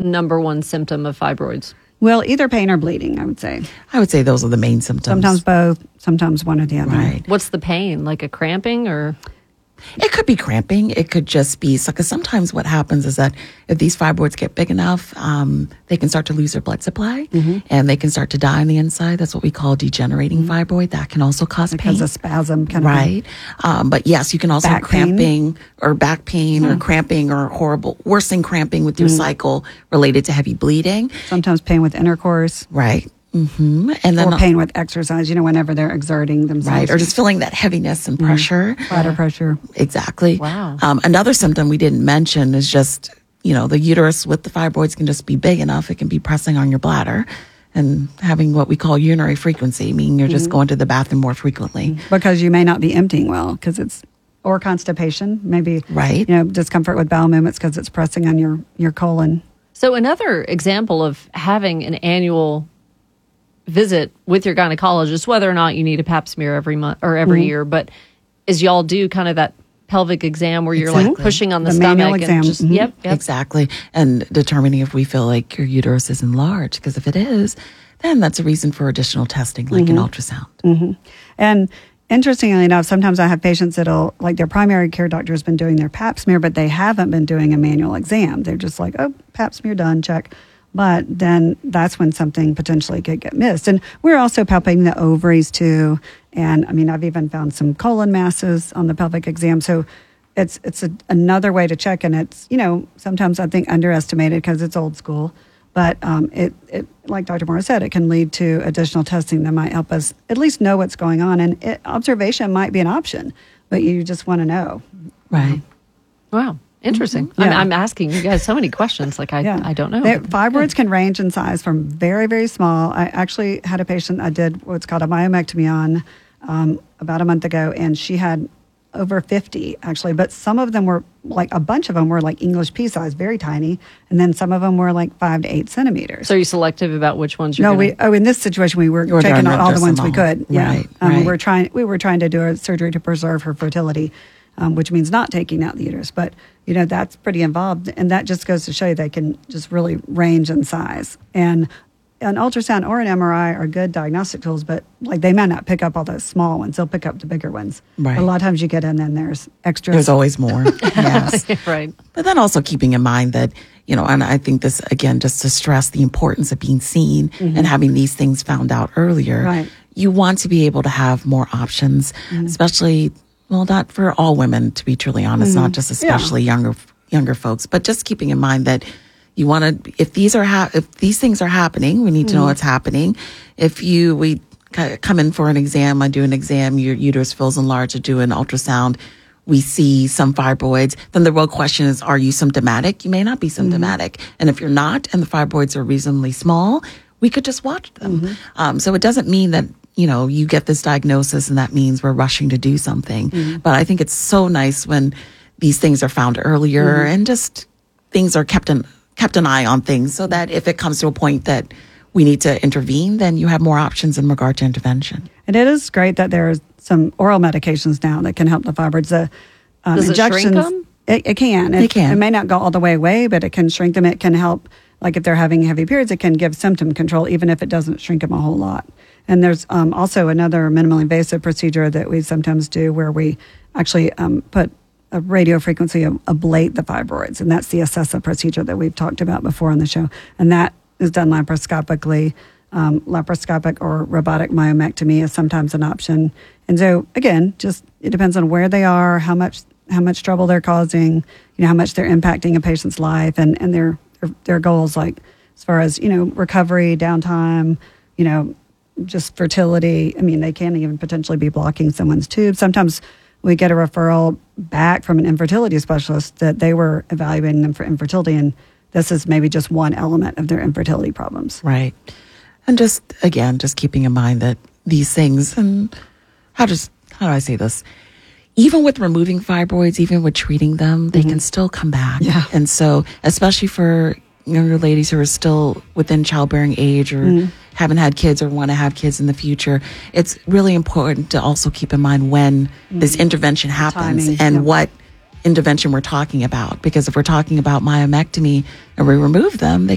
number one symptom of fibroids? Well, either pain or bleeding, I would say. I would say those are the main symptoms. Sometimes both, sometimes one or the other. Right. What's the pain? Like a cramping or? It could be cramping. It could just be, because sometimes what happens is that if these fibroids get big enough, they can start to lose their blood supply and they can start to die on the inside. That's what we call degenerating fibroid. That can also cause pain. Because of spasm kind of right. But yes, you can also have cramping or back pain or cramping or worsening cramping with your cycle related to heavy bleeding. Sometimes pain with intercourse. Right. Mm-hmm. And then or pain with exercise, whenever they're exerting themselves. Right, or just feeling that heaviness and pressure. Bladder pressure. Exactly. Wow. Another symptom we didn't mention is just, the uterus with the fibroids can just be big enough. It can be pressing on your bladder and having what we call urinary frequency, meaning you're just going to the bathroom more frequently. Because you may not be emptying well, or constipation, maybe, right. Discomfort with bowel movements because it's pressing on your colon. So another example of having an annual visit with your gynecologist, whether or not you need a pap smear every month or every year, but is y'all do kind of that pelvic exam where you're like pushing on the stomach exam. and just yep. Exactly, and determining if we feel like your uterus is enlarged, because if it is, then that's a reason for additional testing like an ultrasound. And interestingly enough, sometimes I have patients that'll, like, their primary care doctor has been doing their pap smear, but they haven't been doing a manual exam. They're just like, oh, pap smear done, check. But then that's when something potentially could get missed. And we're also palpating the ovaries too. And I've even found some colon masses on the pelvic exam. So it's another way to check. And it's, sometimes I think underestimated because it's old school. But it like Dr. Morris said, it can lead to additional testing that might help us at least know what's going on. And observation might be an option, but you just want to know. Right. Wow. Interesting. Yeah. I'm asking you guys so many questions. Like, I don't know. Fibroids can range in size from very, very small. I actually had a patient I did what's called a myomectomy on about a month ago, and she had over 50, actually. But some of them were, like, a bunch of them were like English pea size, very tiny. And then some of them were like 5 to 8 centimeters. So are you selective about which ones you're in this situation, we were checking out all the ones we could. Yeah. Right. We were trying to do a surgery to preserve her fertility. Which means not taking out the uterus. But, that's pretty involved. And that just goes to show you they can just really range in size. And an ultrasound or an MRI are good diagnostic tools, but, like, they might not pick up all those small ones. They'll pick up the bigger ones. Right. But a lot of times you get in and there's extra. There's always more. Yes. Right. But then also keeping in mind that, and I think this, again, just to stress the importance of being seen and having these things found out earlier. Right. You want to be able to have more options, especially... Well, not for all women, to be truly honest, not just especially younger folks, but just keeping in mind that you want to, if these things are happening, we need to know what's happening. If we come in for an exam, I do an exam, your uterus feels enlarged, I do an ultrasound, we see some fibroids, then the real question is, are you symptomatic? You may not be symptomatic. And if you're not, and the fibroids are reasonably small, we could just watch them. So it doesn't mean that, you get this diagnosis and that means we're rushing to do something. But I think it's so nice when these things are found earlier and just things are kept an eye on things so that if it comes to a point that we need to intervene, then you have more options in regard to intervention. And it is great that there's some oral medications now that can help the fibroids. The Does injections, it shrink them? It can. It can. It may not go all the way away, but it can shrink them. It can help, like if they're having heavy periods, it can give symptom control, even if it doesn't shrink them a whole lot. And there's also another minimally invasive procedure that we sometimes do where we actually put a radio frequency ablate the fibroids. And that's the Acessa procedure that we've talked about before on the show. And that is done laparoscopically. Laparoscopic or robotic myomectomy is sometimes an option. And so, again, just it depends on where they are, how much trouble they're causing, how much they're impacting a patient's life and their goals, like as far as, recovery, downtime, just fertility. They can even potentially be blocking someone's tube. Sometimes we get a referral back from an infertility specialist that they were evaluating them for infertility, and this is maybe just one element of their infertility problems. Right. And just keeping in mind that these things, and how do I say this? Even with removing fibroids, even with treating them, they can still come back. Yeah. And so, especially for younger ladies who are still within childbearing age or haven't had kids or want to have kids in the future, it's really important to also keep in mind when this intervention happens and what intervention we're talking about. Because if we're talking about myomectomy and we remove them, they